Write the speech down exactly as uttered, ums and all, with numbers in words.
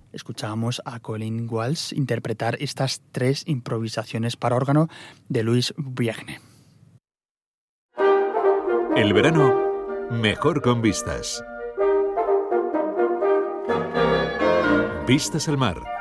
escuchábamos a Colin Walsh interpretar estas tres improvisaciones para órgano de Louis Vierne. El verano, mejor con vistas. Vistas al mar.